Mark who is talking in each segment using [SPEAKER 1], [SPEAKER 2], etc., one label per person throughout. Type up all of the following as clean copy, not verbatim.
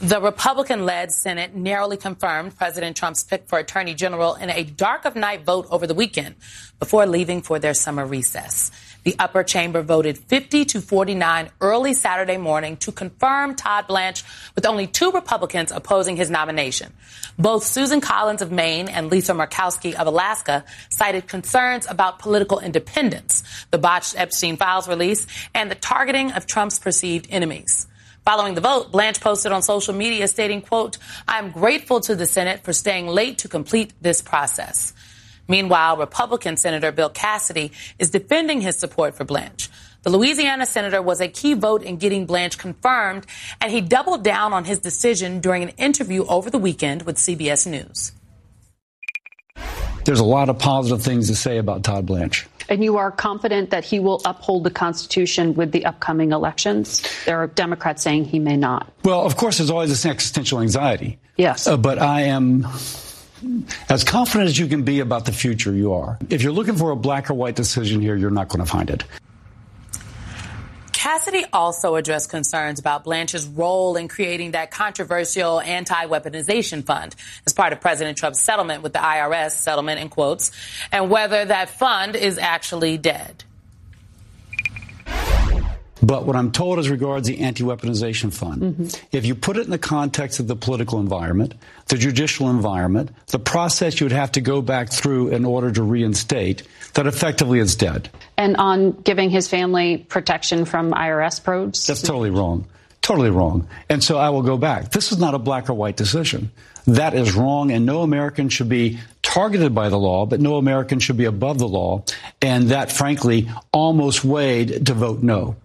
[SPEAKER 1] The Republican-led Senate narrowly confirmed President Trump's pick for Attorney General in a dark-of-night vote over the weekend before leaving for their summer recess. The upper chamber voted 50-49 early Saturday morning to confirm Todd Blanche, with only 2 Republicans opposing his nomination. Both Susan Collins of Maine and Lisa Murkowski of Alaska cited concerns about political independence, the botched Epstein files release, and the targeting of Trump's perceived enemies. Following the vote, Blanche posted on social media stating, quote, "I'm grateful to the Senate for staying late to complete this process." Meanwhile, Republican Senator Bill Cassidy is defending his support for Blanche. The Louisiana senator was a key vote in getting Blanche confirmed, and he doubled down on his decision during an interview over the weekend with CBS News.
[SPEAKER 2] There's a lot of positive things to say about Todd Blanche.
[SPEAKER 3] And you are confident that he will uphold the Constitution with the upcoming elections? There are Democrats saying he may not.
[SPEAKER 2] Well, of course, there's always this existential anxiety.
[SPEAKER 3] Yes.
[SPEAKER 2] But I am as confident as you can be about the future. You are. If you're looking for a black or white decision here, you're not going to find it.
[SPEAKER 1] Cassidy also addressed concerns about Blanche's role in creating that controversial anti-weaponization fund as part of President Trump's settlement with the IRS, settlement in quotes, and whether that fund is actually dead.
[SPEAKER 2] But what I'm told as regards the anti-weaponization fund, if you put it in the context of the political environment, the judicial environment, the process you would have to go back through in order to reinstate, that effectively it's dead.
[SPEAKER 3] And on giving his family protection from IRS probes?
[SPEAKER 2] That's totally wrong. Totally wrong. And so I will go back. This is not a black or white decision. That is wrong, and no American should be targeted by the law, but no American should be above the law. And that, frankly, almost weighed to vote no.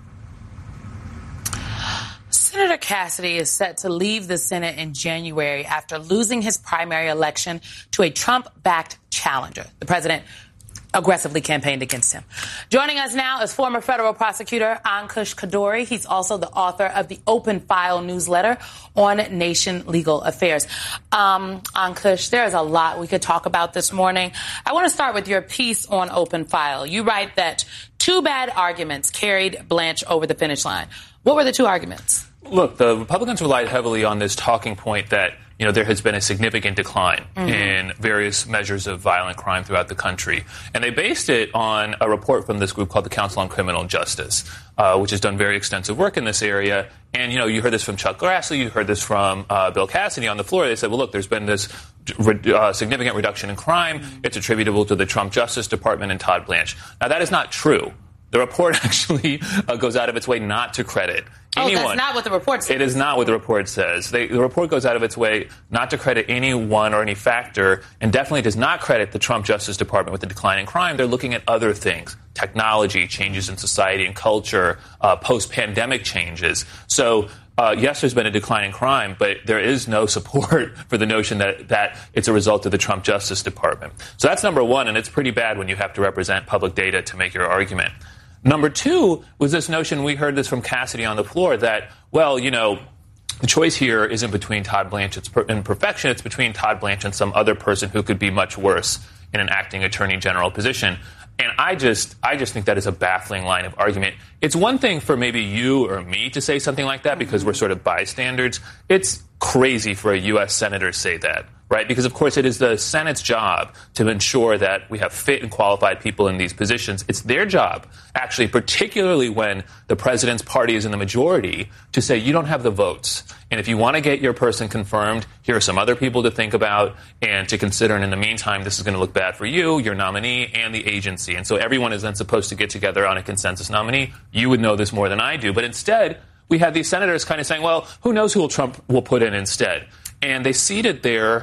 [SPEAKER 1] Senator Cassidy is set to leave the Senate in January after losing his primary election to a Trump-backed challenger. The president aggressively campaigned against him. Joining us now is former federal prosecutor Ankush Khardori. He's also the author of the Open File newsletter on Nation Legal Affairs. Ankush, there is a lot we could talk about this morning. I want to start with your piece on Open File. You write that 2 bad arguments carried Blanche over the finish line. What were the 2 arguments?
[SPEAKER 4] Look, the Republicans relied heavily on this talking point that, there has been a significant decline in various measures of violent crime throughout the country. And they based it on a report from this group called the Council on Criminal Justice, which has done very extensive work in this area. And, you heard this from Chuck Grassley, you heard this from Bill Cassidy on the floor. They said, well, look, there's been this significant reduction in crime. It's attributable to the Trump Justice Department and Todd Blanche. Now, that is not true. The report actually goes out of its way not to credit anyone.
[SPEAKER 1] Oh, that's not what the report says.
[SPEAKER 4] It is not what the report says. The report goes out of its way not to credit anyone or any factor, and definitely does not credit the Trump Justice Department with the decline in crime. They're looking at other things: technology, changes in society and culture, post-pandemic changes. So, yes, there's been a decline in crime, but there is no support for the notion that it's a result of the Trump Justice Department. So that's number one, and it's pretty bad when you have to represent public data to make your argument. Number 2 was this notion, we heard this from Cassidy on the floor, that, well, the choice here isn't between Todd Blanche and perfection, it's between Todd Blanche and some other person who could be much worse in an acting attorney general position. And I just think that is a baffling line of argument. It's one thing for maybe you or me to say something like that because we're sort of bystanders. It's crazy for a U.S. senator to say that, right? Because, of course, it is the Senate's job to ensure that we have fit and qualified people in these positions. It's their job, actually, particularly when the president's party is in the majority, to say you don't have the votes. And if you want to get your person confirmed, here are some other people to think about and to consider. And in the meantime, this is going to look bad for you, your nominee, and the agency. And so everyone is then supposed to get together on a consensus nominee. You would know this more than I do. But instead, we had these senators kind of saying, well, who knows who Trump will put in instead? And they ceded their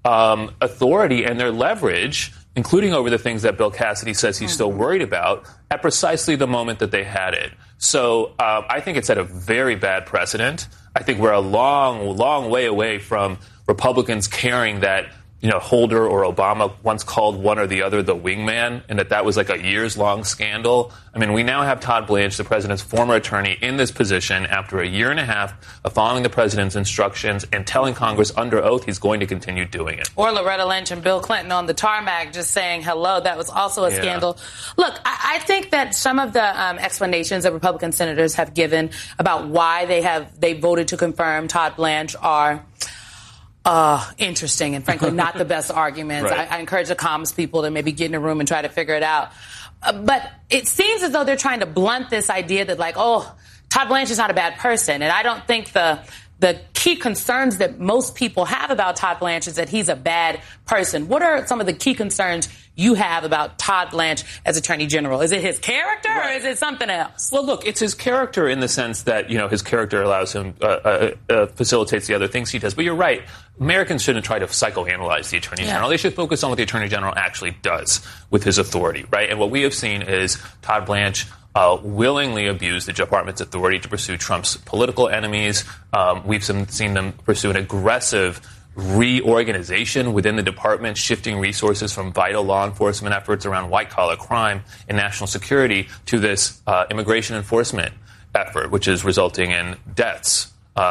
[SPEAKER 4] authority and their leverage, including over the things that Bill Cassidy says he's still worried about, at precisely the moment that they had it. So I think it set a very bad precedent. I think we're a long, long way away from Republicans caring that Holder or Obama once called one or the other the wingman, and that was like a years-long scandal. I mean, we now have Todd Blanche, the president's former attorney, in this position after a year and a half of following the president's instructions and telling Congress under oath he's going to continue doing it.
[SPEAKER 1] Or Loretta Lynch and Bill Clinton on the tarmac just saying hello. That was also a scandal. Look, I think that some of the explanations that Republican senators have given about why they voted to confirm Todd Blanche are interesting and frankly not the best arguments.
[SPEAKER 4] Right.
[SPEAKER 1] I encourage the comms people to maybe get in a room and try to figure it out. But it seems as though they're trying to blunt this idea that Todd Blanche is not a bad person. And I don't think the key concerns that most people have about Todd Blanche is that he's a bad person. What are some of the key concerns you have about Todd Blanche as Attorney General? Is it his character or is it something else?
[SPEAKER 4] Well, look, it's his character in the sense that, his character allows him, facilitates the other things he does. But you're right. Americans shouldn't try to psychoanalyze the Attorney General. They should focus on what the Attorney General actually does with his authority, right? And what we have seen is Todd Blanche willingly abused the department's authority to pursue Trump's political enemies. We've seen them pursue an aggressive reorganization within the department, shifting resources from vital law enforcement efforts around white-collar crime and national security to this immigration enforcement effort, which is resulting in deaths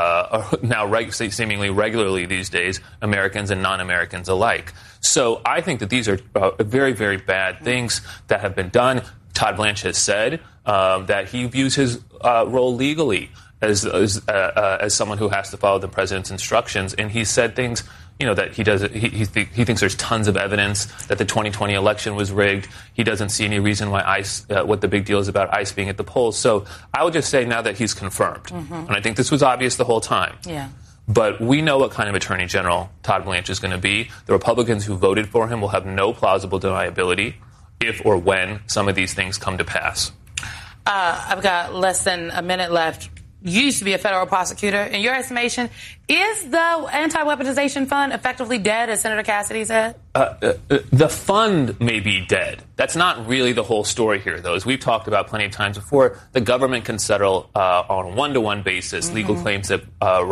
[SPEAKER 4] now seemingly regularly these days, Americans and non-Americans alike. So I think that these are very, very bad things that have been done. Todd Blanche has said that he views his role legally as someone who has to follow the president's instructions, and he said things, that he does. He thinks there's tons of evidence that the 2020 election was rigged. He doesn't see any reason why ICE, what the big deal is about ICE being at the polls. So I would just say now that he's confirmed, and I think this was obvious the whole time.
[SPEAKER 1] Yeah.
[SPEAKER 4] But we know what kind of Attorney General Todd Blanche is going to be. The Republicans who voted for him will have no plausible deniability if or when some of these things come to pass.
[SPEAKER 1] I've got less than a minute left. You used to be a federal prosecutor. In your estimation, is the anti-weaponization fund effectively dead, as Senator Cassidy said?
[SPEAKER 4] The fund may be dead. That's not really the whole story here, though. As we've talked about plenty of times before, the government can settle on a one-to-one basis legal claims that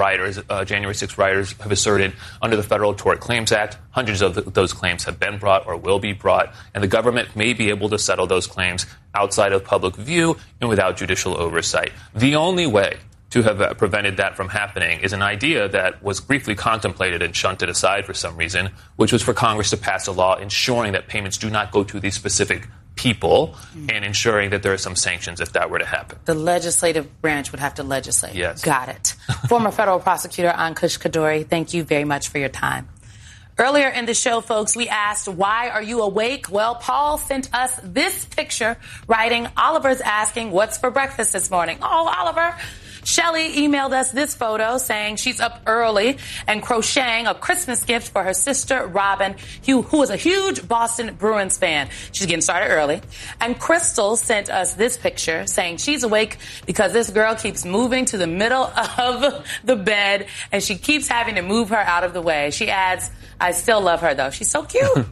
[SPEAKER 4] January 6 rioters have asserted under the Federal Tort Claims Act. Hundreds of those claims have been brought or will be brought, and the government may be able to settle those claims outside of public view and without judicial oversight. The only way to have prevented that from happening is an idea that was briefly contemplated and shunted aside for some reason, which was for Congress to pass a law ensuring that payments do not go to these specific people and ensuring that there are some sanctions if that were to happen.
[SPEAKER 1] The legislative branch would have to legislate.
[SPEAKER 4] Yes.
[SPEAKER 1] Got it. Former federal prosecutor Ankush Khardori, thank you very much for your time. Earlier in the show, folks, we asked, why are you awake? Well, Paul sent us this picture, writing, Oliver's asking, what's for breakfast this morning? Oh, Oliver. Shelly emailed us this photo saying she's up early and crocheting a Christmas gift for her sister, Robin, who is a huge Boston Bruins fan. She's getting started early. And Crystal sent us this picture saying she's awake because this girl keeps moving to the middle of the bed and she keeps having to move her out of the way. She adds, I still love her, though. She's so cute.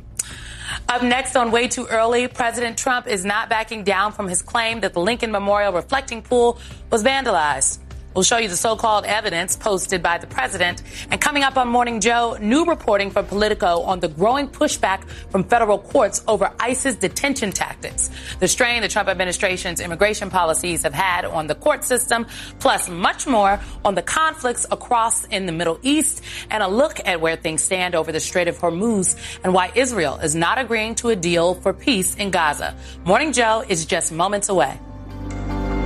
[SPEAKER 1] Up next on Way Too Early, President Trump is not backing down from his claim that the Lincoln Memorial reflecting pool was vandalized. We'll show you the so-called evidence posted by the president. And coming up on Morning Joe, new reporting from Politico on the growing pushback from federal courts over ICE's detention tactics, the strain the Trump administration's immigration policies have had on the court system, plus much more on the conflicts across in the Middle East, and a look at where things stand over the Strait of Hormuz and why Israel is not agreeing to a deal for peace in Gaza. Morning Joe is just moments away.